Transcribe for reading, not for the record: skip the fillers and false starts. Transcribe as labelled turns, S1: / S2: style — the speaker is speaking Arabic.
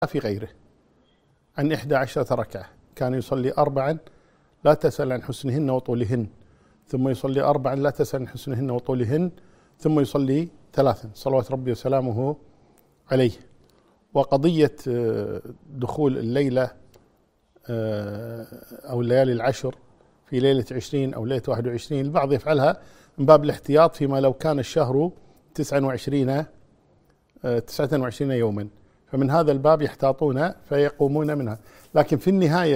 S1: في غيره عن 11 ركعة، كان يصلي 4 لا تسأل عن حسنهن وطولهن، ثم يصلي 4 لا تسأل عن حسنهن وطولهن، ثم يصلي 3 صلوات ربي وسلامه عليه. وقضية دخول الليلة أو الليالي العشر في ليلة 20 أو ليلة 21، البعض يفعلها من باب الاحتياط فيما لو كان الشهر 29 يوما، فمن هذا الباب يحتاطون فيقومون منها، لكن في النهاية